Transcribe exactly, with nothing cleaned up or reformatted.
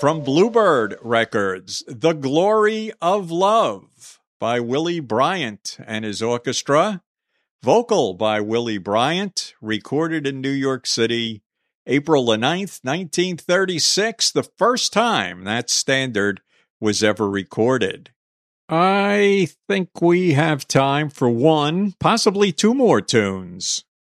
From Bluebird Records, The Glory of Love by Willie Bryant and his orchestra. Vocal by Willie Bryant, recorded in New York City, April the ninth, nineteen thirty-six, the first time that standard was ever recorded. I think we have time for one, possibly two more tunes.